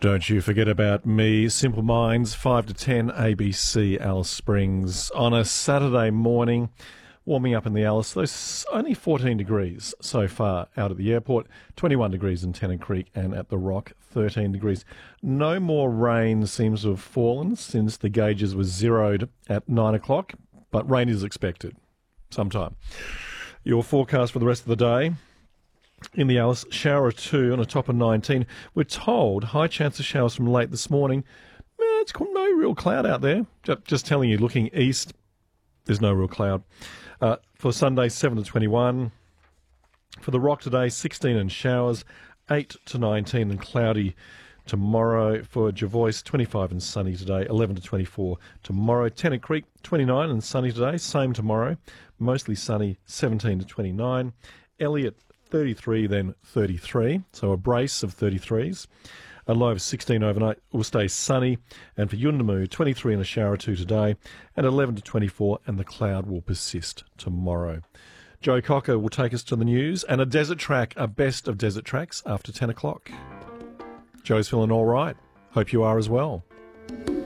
Don't you forget about me. Simple Minds, 5 to 10, ABC Alice Springs. On a Saturday morning, warming up in the Alice. There's only 14 degrees so far out at the airport, 21 degrees in Tennant Creek, and at the Rock, 13 degrees. No more rain seems to have fallen since the gauges were zeroed at 9 o'clock, but rain is expected sometime. Your forecast for the rest of the day. In the Alice, shower 2 on a top of 19. We're told high chance of showers from late this morning. It's no real cloud out there. Just telling you, looking east, there's no real cloud. For Sunday, 7 to 21. For the Rock today, 16 and showers, 8 to 19 and cloudy tomorrow. For Jervois, 25 and sunny today, 11 to 24 tomorrow. Tennant Creek, 29 and sunny today, same tomorrow. Mostly sunny, 17 to 29. Elliot, 33, then 33, so a brace of 33s. A low of 16 overnight will stay sunny. And for Yuendamu, 23 and a shower or 2 today, and 11 to 24, and the cloud will persist tomorrow. Joe Cocker will take us to the news and a desert track, a best of desert tracks after 10 o'clock. Joe's feeling all right. Hope you are as well.